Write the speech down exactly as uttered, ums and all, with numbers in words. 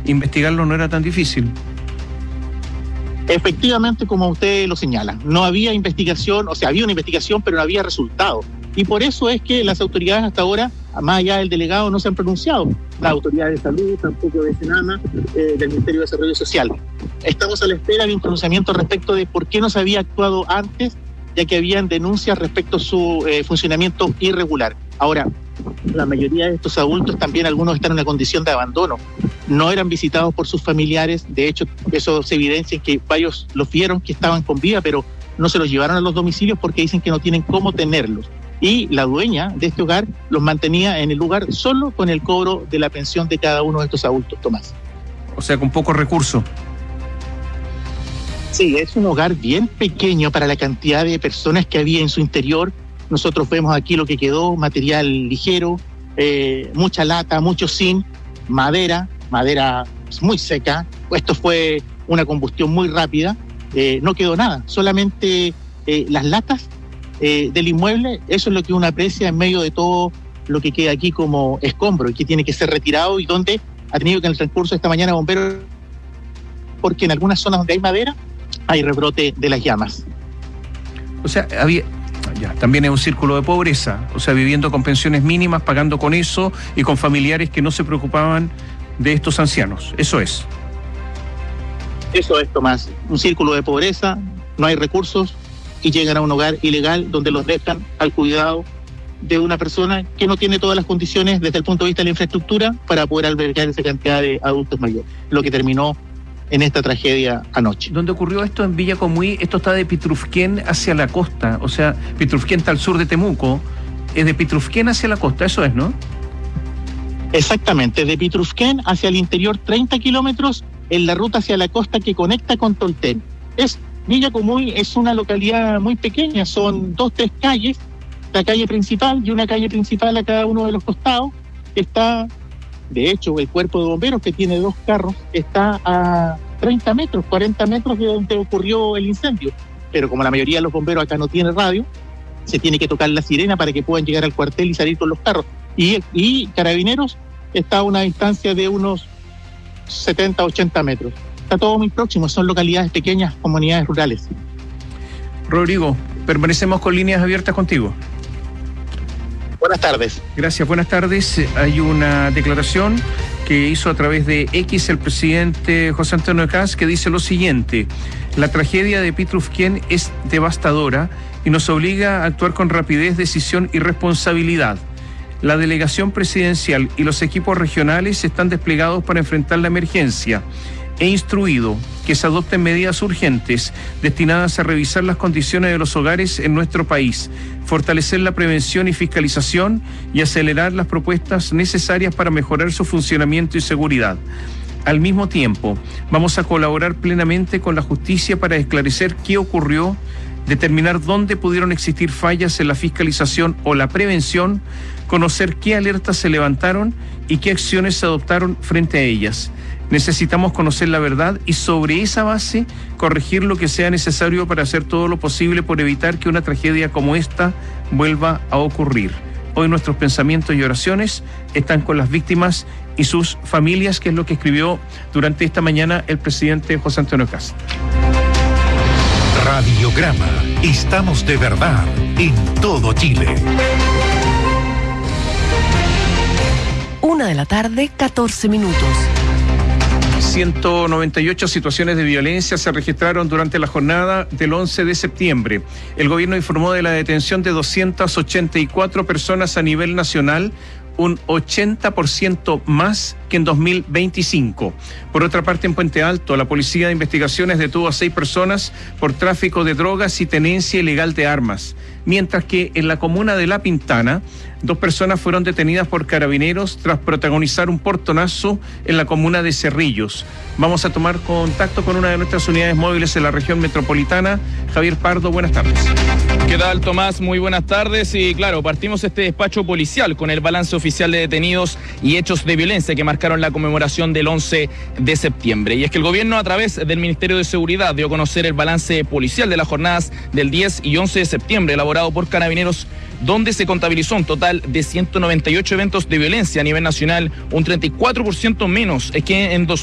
investigarlo no era tan difícil. Efectivamente, como usted lo señala, no había investigación, o sea, había una investigación, pero no había resultado. Y por eso es que las autoridades hasta ahora, más allá del delegado, no se han pronunciado. Las autoridades de salud, tampoco de Senama, eh, del Ministerio de Desarrollo Social. Estamos a la espera de un pronunciamiento respecto de por qué no se había actuado antes, ya que habían denuncias respecto a su eh, funcionamiento irregular. Ahora, la mayoría de estos adultos, también algunos están en una condición de abandono. No eran visitados por sus familiares. De hecho, eso se evidencia en que varios los vieron que estaban con vida, pero no se los llevaron a los domicilios porque dicen que no tienen cómo tenerlos. Y la dueña de este hogar los mantenía en el lugar solo con el cobro de la pensión de cada uno de estos adultos, Tomás. O sea, con pocos recursos. Sí, es un hogar bien pequeño para la cantidad de personas que había en su interior. Nosotros vemos aquí lo que quedó, material ligero, eh, mucha lata, mucho zinc, madera, madera muy seca. Esto fue una combustión muy rápida, eh, no quedó nada, solamente eh, las latas eh, del inmueble. Eso es lo que uno aprecia en medio de todo lo que queda aquí como escombro y que tiene que ser retirado, y donde ha tenido que en el transcurso de esta mañana bomberos, porque en algunas zonas donde hay madera hay rebrote de las llamas. O sea, había... Ya, también es un círculo de pobreza, o sea, viviendo con pensiones mínimas, pagando con eso y con familiares que no se preocupaban de estos ancianos. Eso es. Eso es, Tomás. Un círculo de pobreza, no hay recursos y llegan a un hogar ilegal donde los dejan al cuidado de una persona que no tiene todas las condiciones desde el punto de vista de la infraestructura para poder albergar esa cantidad de adultos mayores, lo que terminó en esta tragedia anoche. ¿Dónde ocurrió esto? En Villa Comuy. Esto está de Pitrufquén hacia la costa, o sea, Pitrufquén está al sur de Temuco, es de Pitrufquén hacia la costa, eso es, ¿no? Exactamente, de Pitrufquén hacia el interior treinta kilómetros en la ruta hacia la costa que conecta con Tolten. Es, Villa Comuy es una localidad muy pequeña, son dos, tres calles, la calle principal y una calle principal a cada uno de los costados. Está, de hecho, el cuerpo de bomberos, que tiene dos carros, está a treinta metros, cuarenta metros de donde ocurrió el incendio. Pero como la mayoría de los bomberos acá no tiene radio, se tiene que tocar la sirena para que puedan llegar al cuartel y salir con los carros. Y, y Carabineros está a una distancia de unos setenta, ochenta metros. Está todo muy próximo, son localidades pequeñas, comunidades rurales. Rodrigo, permanecemos con líneas abiertas contigo. Buenas tardes. Gracias, buenas tardes. Hay una declaración que hizo a través de X el presidente José Antonio Kast, que dice lo siguiente: la tragedia de Pitrufquén es devastadora y nos obliga a actuar con rapidez, decisión y responsabilidad. La delegación presidencial y los equipos regionales están desplegados para enfrentar la emergencia. He instruido que se adopten medidas urgentes destinadas a revisar las condiciones de los hogares en nuestro país, fortalecer la prevención y fiscalización y acelerar las propuestas necesarias para mejorar su funcionamiento y seguridad. Al mismo tiempo, vamos a colaborar plenamente con la justicia para esclarecer qué ocurrió, determinar dónde pudieron existir fallas en la fiscalización o la prevención, conocer qué alertas se levantaron y qué acciones se adoptaron frente a ellas. Necesitamos conocer la verdad y sobre esa base corregir lo que sea necesario para hacer todo lo posible por evitar que una tragedia como esta vuelva a ocurrir. Hoy nuestros pensamientos y oraciones están con las víctimas y sus familias, que es lo que escribió durante esta mañana el presidente José Antonio Kast. Radiograma. Estamos de verdad en todo Chile. Una de la tarde, catorce minutos. ciento noventa y ocho situaciones de violencia se registraron durante la jornada del once de septiembre. El gobierno informó de la detención de doscientas ochenta y cuatro personas a nivel nacional, un ochenta por ciento más que en dos mil veinticinco. Por otra parte, en Puente Alto, la Policía de Investigaciones detuvo a seis personas por tráfico de drogas y tenencia ilegal de armas, mientras que en la comuna de La Pintana, dos personas fueron detenidas por Carabineros tras protagonizar un portonazo en la comuna de Cerrillos. Vamos a tomar contacto con una de nuestras unidades móviles en la región metropolitana. Javier Pardo, buenas tardes. ¿Qué tal, Tomás? Muy buenas tardes. Y claro, partimos este despacho policial con el balance oficial de detenidos y hechos de violencia que marcaron la conmemoración del once de septiembre. Y es que el gobierno, a través del Ministerio de Seguridad, dio a conocer el balance policial de las jornadas del diez y once de septiembre, elaborado por Carabineros, donde se contabilizó un total de ciento noventa y ocho eventos de violencia a nivel nacional, un treinta y cuatro por ciento menos que en dos